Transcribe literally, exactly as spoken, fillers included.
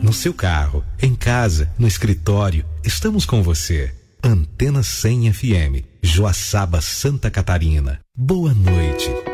No seu carro, em casa, no escritório, estamos com você. Antena cem F M, Joaçaba, Santa Catarina. Boa noite.